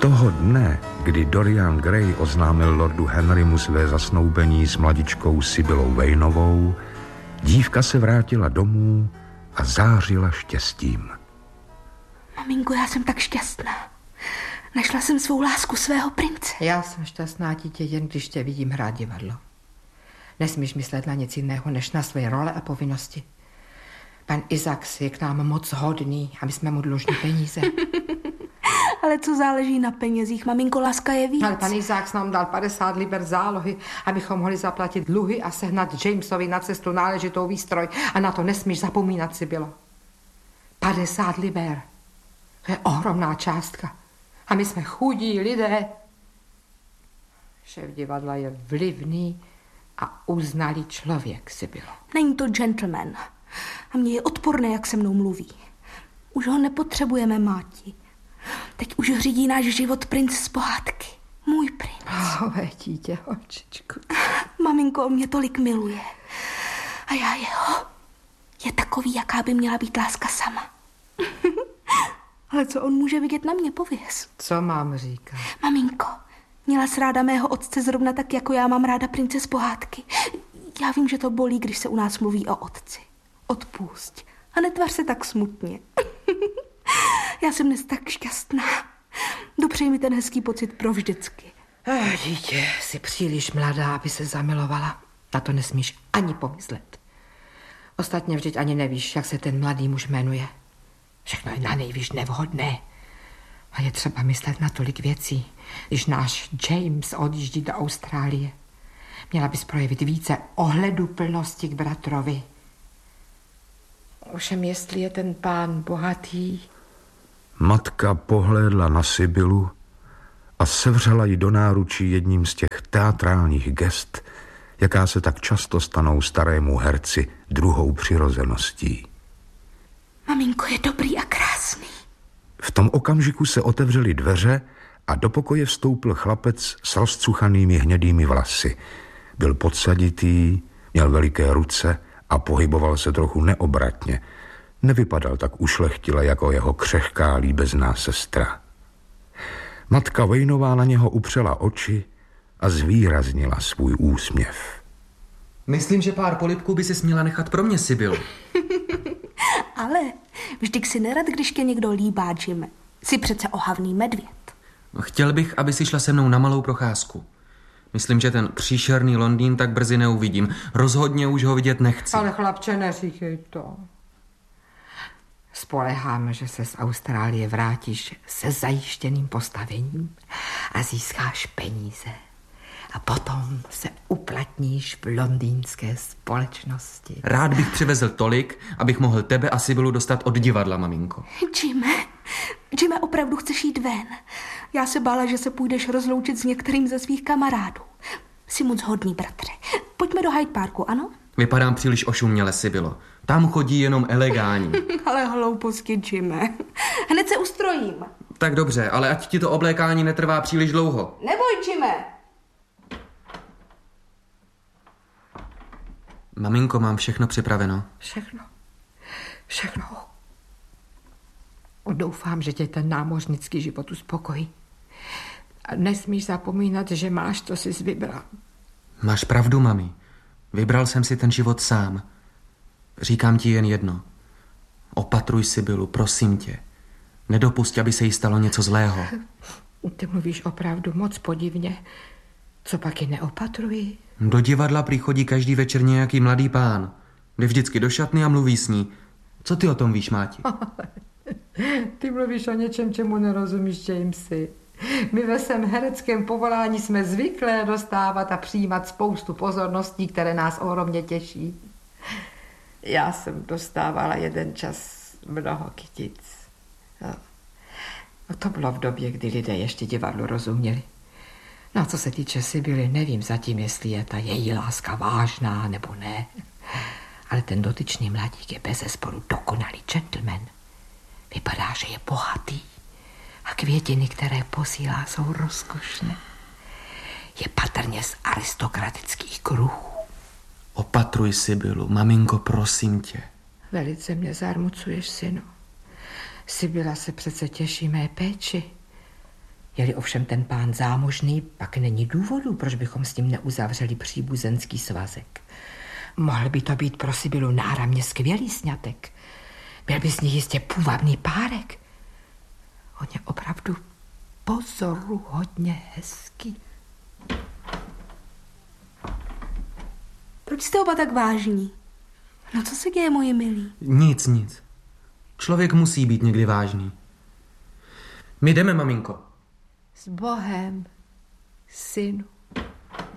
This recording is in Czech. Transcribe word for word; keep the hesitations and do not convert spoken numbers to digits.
Toho dne, kdy Dorian Gray oznámil lordu Henrymu své zasnoubení s mladičkou Sibylou Vaneovou, dívka se vrátila domů a zářila štěstím. Maminko, já jsem tak šťastná. Našla jsem svou lásku, svého prince. Já jsem šťastná, dítě, jen když tě vidím hrát divadlo. Nesmíš myslet na nic jiného, než na své role a povinnosti. Pan Isaacs je k nám moc hodný a my jsme mu dlužní peníze. Ale co záleží na penězích, maminko, láska je víc. Ale pan Isaacs nám dal padesát liber zálohy, abychom mohli zaplatit dluhy a sehnat Jamesovi na cestu náležitou výstroj. A na to nesmíš zapomínat, Sibylo. padesát liber. To je ohromná částka. A my jsme chudí lidé. Šéf divadla je vlivný a uznalý člověk, Sibylo. Není to gentleman. A mně je odporné, jak se mnou mluví. Už ho nepotřebujeme, máti. Teď už řídí náš život princ z pohádky. Můj princ. Ové dítě, holčičku. Maminko, on mě tolik miluje. A já jeho. Je takový, jaká by měla být láska sama. Ale co on může vidět na mě, pověz. Co mám říkat? Maminko, měla jsi ráda mého otce zrovna tak, jako já mám ráda prince z pohádky. Já vím, že to bolí, když se u nás mluví o otci. Odpusť. A netvař se tak smutně. Já jsem dnes tak šťastná. Dopřej mi ten hezký pocit pro vždycky. Oh, dítě, jsi příliš mladá, aby se zamilovala. Na to nesmíš ani pomyslet. Ostatně vždyť ani nevíš, jak se ten mladý muž jmenuje. Všechno je na nejvíc nevhodné. A je třeba myslet na tolik věcí, když náš James odjíždí do Austrálie. Měla bys projevit více ohleduplnosti k bratrovi. Ovšem, jestli je ten pán bohatý... Matka pohlédla na Sibylu a sevřela ji do náručí jedním z těch teatrálních gest, jaká se tak často stanou starému herci druhou přirozeností. Maminko je dobrý a krásný. V tom okamžiku se otevřely dveře a do pokoje vstoupil chlapec s rozcuchanými hnědými vlasy. Byl podsaditý, měl veliké ruce a pohyboval se trochu neobratně. Nevypadal tak ušlechtile jako jeho křehká líbezná sestra. Matka Vaneová na něho upřela oči a zvýraznila svůj úsměv. Myslím, že pár polibků by si směla nechat pro mě, Sibyl. Ale vždyť si nerad, když tě někdo líbá, Jime. Jsi přece ohavný medvěd. Chtěl bych, aby si šla se mnou na malou procházku. Myslím, že ten příšerný Londýn tak brzy neuvidím. Rozhodně už ho vidět nechci. Ale chlapče, neříkej to. Spoleháme, že se z Austrálie vrátíš se zajištěným postavením a získáš peníze. A potom se uplatníš v londýnské společnosti. Rád bych přivezl tolik, abych mohl tebe a Sibylu dostat od divadla, maminko. Jime, Jime, opravdu chceš jít ven? Já se bála, že se půjdeš rozloučit s některým ze svých kamarádů. Jsi moc hodný, bratře. Pojďme do Hyde Parku, ano? Vypadám příliš ošuměle, Sibylo. Tam chodí jenom elegání. Ale hlouposti, Jime. Hned se ustrojím. Tak dobře, ale ať ti to oblékání netrvá příliš dlouho. Neboj, Jime. Maminko, mám všechno připraveno. Všechno. Všechno. Doufám, že tě ten námořnický život uspokojí. A nesmíš zapomínat, že máš, co jsi vybral. Máš pravdu, mami. Vybral jsem si ten život sám. Říkám ti jen jedno. Opatruj Sibylu, prosím tě. Nedopusť, aby se jí stalo něco zlého. Ty mluvíš opravdu moc podivně. Co pak ji neopatruji? Do divadla prý chodí každý večer nějaký mladý pán. Jde vždycky do šatny a mluví s ní. Co ty o tom víš, Máti? Ty mluvíš o něčem, čemu nerozumíš, Jamesy. My ve svém hereckém povolání jsme zvyklé dostávat a přijímat spoustu pozorností, které nás ohromně těší. Já jsem dostávala jeden čas mnoho kytic. No. No to bylo v době, kdy lidé ještě divadlu rozuměli. No a co se týče Sibyly, nevím zatím, jestli je ta její láska vážná nebo ne. Ale ten dotyčný mladík je bezesporu dokonalý gentleman. Vypadá, že je bohatý. A květiny, které posílá, jsou rozkošné. Je patrně z aristokratických kruhů. Opatruj Sibylu, maminko, prosím tě. Velice mě zarmucuješ, synu. Sibyla se přece těší mé péči. Je-li ovšem ten pán zámožný, pak není důvodu, proč bychom s ním neuzavřeli příbuzenský svazek. Mohl by to být pro Sibylu náramně skvělý sňatek. Byl by z nich jistě půvabný párek. On je opravdu pozoruhodně hezký. Proč jste oba tak vážní? No co se děje, moji milí? Nic, nic. Člověk musí být někdy vážný. My jdeme, maminko. S Bohem, synu.